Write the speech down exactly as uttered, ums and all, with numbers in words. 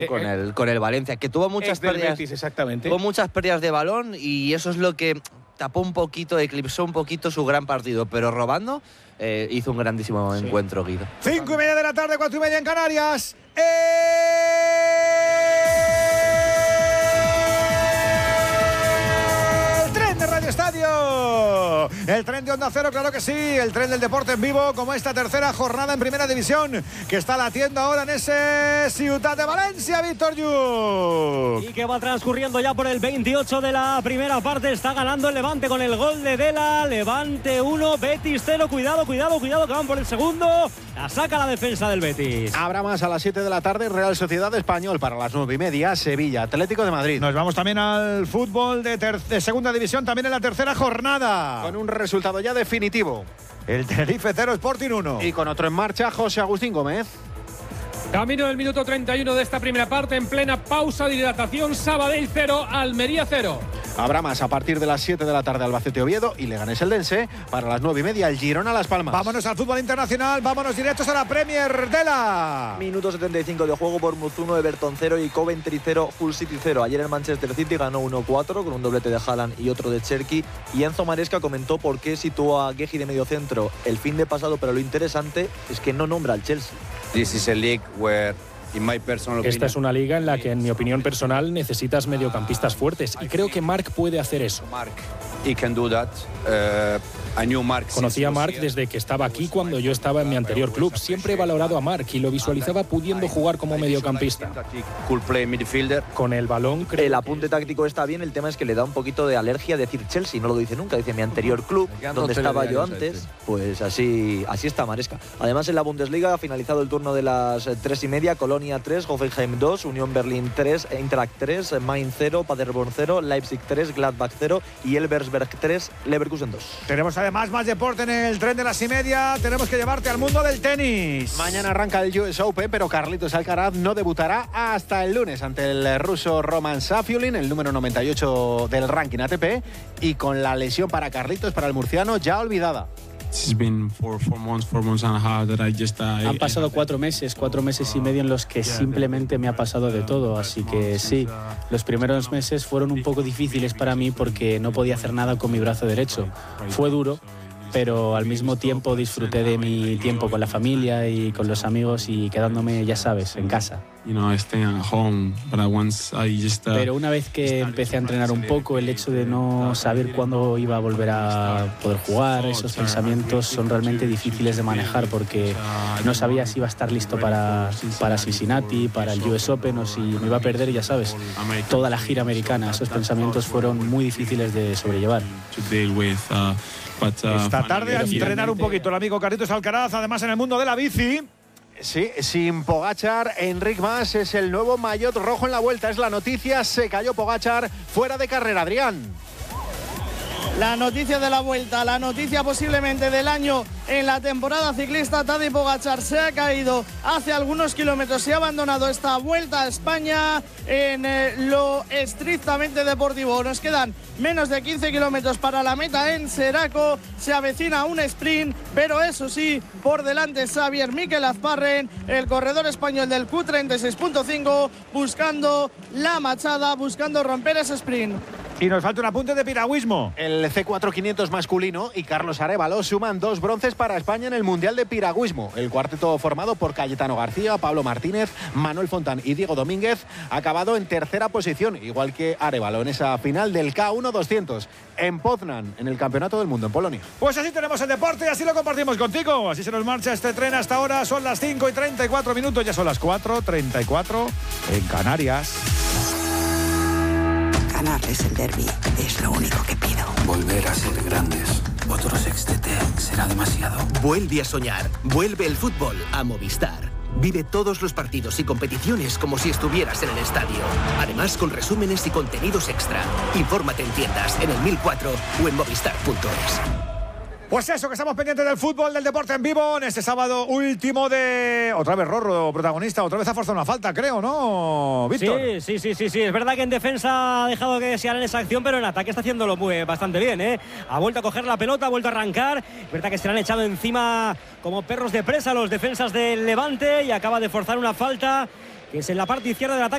con el, con el Valencia, que tuvo muchas pérdidas, Betis, exactamente. tuvo muchas pérdidas de balón y eso es lo que tapó un poquito, eclipsó un poquito su gran partido, pero robando eh, hizo un grandísimo sí. encuentro, Guido. Cinco y media de la tarde, cuatro y media en Canarias. ¡Eh! Estadio, el tren de Onda Cero, claro que sí, el tren del deporte en vivo, como esta tercera jornada en Primera División, que está latiendo ahora en ese Ciutat de Valencia, Víctor Lluch. Y que va transcurriendo ya por el veintiocho de la primera parte, está ganando el Levante con el gol de Dela, Levante uno, Betis cero, cuidado, cuidado, cuidado, que van por el segundo, la saca la defensa del Betis. Habrá más a las siete de la tarde, Real Sociedad Español para las nueve y media, Sevilla, Atlético de Madrid. Nos vamos también al fútbol de, de Segunda División, también en la tercera jornada. Con un resultado ya definitivo. El Tenerife cero, Sporting uno. Y con otro en marcha, José Agustín Gómez. Camino del minuto treinta y uno de esta primera parte, en plena pausa de hidratación, Sabadell cero, Almería cero. Habrá más a partir de las siete de la tarde, Albacete Oviedo y Leganés Eldense. Para las nueve y media, el Girona Las Palmas. Vámonos al fútbol internacional, vámonos directos a la Premier de la... Minuto setenta y cinco de juego, Bournemouth uno, Everton cero y Coventry cero, Hull City cero. Ayer el Manchester City ganó uno cuatro con un doblete de Haaland y otro de Cherki. Y Enzo Maresca comentó por qué situó a Guehi de mediocentro el fin de pasado, pero lo interesante es que no nombra al Chelsea. This is a league where Esta es una liga en la que, en mi opinión personal, necesitas mediocampistas fuertes y creo que Marc puede hacer eso. Conocí a Marc desde que estaba aquí cuando yo estaba en mi anterior club. Siempre he valorado a Marc y lo visualizaba pudiendo jugar como mediocampista. Con el balón creo El apunte táctico está bien, el tema es que le da un poquito de alergia decir Chelsea, no lo dice nunca, dice mi anterior club, donde estaba yo antes, pues así, así está Maresca. Además en la Bundesliga ha finalizado el turno de las tres y media, Colonia tres, Hoffenheim dos, Unión Berlín tres, Eintracht tres, Mainz cero, Paderborn cero, Leipzig tres, Gladbach cero y Elversberg tres, Leverkusen dos. Tenemos además más deporte en el tren de las y media, tenemos que llevarte al mundo del tenis. Mañana arranca el U S Open, pero Carlitos Alcaraz no debutará hasta el lunes ante el ruso Roman Safiulin, el número noventa y ocho del ranking A T P, y con la lesión para Carlitos, para el murciano, ya olvidada. Han pasado cuatro meses, cuatro meses y medio en los que simplemente me ha pasado de todo, así que sí, los primeros meses fueron un poco difíciles para mí porque no podía hacer nada con mi brazo derecho. Fue duro, pero al mismo tiempo disfruté de mi tiempo con la familia y con los amigos y quedándome, ya sabes, en casa. Pero una vez que empecé a entrenar un poco, el hecho de no saber cuándo iba a volver a poder jugar, esos pensamientos son realmente difíciles de manejar porque no sabía si iba a estar listo para, para Cincinnati, para el U S Open o si me iba a perder, ya sabes, toda la gira americana. Esos pensamientos fueron muy difíciles de sobrellevar. Esta tarde a entrenar un poquito el amigo Carlitos Alcaraz, además en el mundo de la bici. Sí, sin Pogačar, Enric Mas es el nuevo maillot rojo en la Vuelta. Es la noticia, se cayó Pogačar fuera de carrera, Adrián. La noticia de la Vuelta, la noticia posiblemente del año en la temporada ciclista. Tadej Pogačar se ha caído hace algunos kilómetros y ha abandonado esta Vuelta a España en eh, lo estrictamente deportivo. Nos quedan menos de quince kilómetros para la meta en Seraco. Se avecina un sprint, pero eso sí, por delante Xavier Miquel Azparren, el corredor español del Q treinta y seis punto cinco, buscando la machada, buscando romper ese sprint. Y nos falta un apunte de piragüismo. El C cuatro quinientos masculino y Carlos Arévalo suman dos bronces para España en el Mundial de Piragüismo. El cuarteto formado por Cayetano García, Pablo Martínez, Manuel Fontán y Diego Domínguez ha acabado en tercera posición, igual que Arévalo en esa final del K uno doscientos en Poznan, en el Campeonato del Mundo en Polonia. Pues así tenemos el deporte y así lo compartimos contigo. Así se nos marcha este tren hasta ahora. Son las cinco y treinta y cuatro minutos, ya son las cuatro y treinta y cuatro en Canarias. Ganarles el derbi es lo único que pido. Volver a ser grandes. Otro sextete será demasiado. Vuelve a soñar. Vuelve el fútbol a Movistar. Vive todos los partidos y competiciones como si estuvieras en el estadio. Además, con resúmenes y contenidos extra. Infórmate en tiendas, en el mil cuatro o en movistar punto es. Pues eso, que estamos pendientes del fútbol, del deporte en vivo en este sábado último de... Otra vez Rorro, protagonista, otra vez ha forzado una falta, creo, ¿no, Víctor? Sí, sí, sí, sí, sí. Es verdad que en defensa ha dejado que desear en esa acción, pero en ataque está haciéndolo muy, bastante bien, ¿eh? Ha vuelto a coger la pelota, ha vuelto a arrancar. Es verdad que se le han echado encima como perros de presa los defensas del Levante y acaba de forzar una falta que es en la parte izquierda del ataque.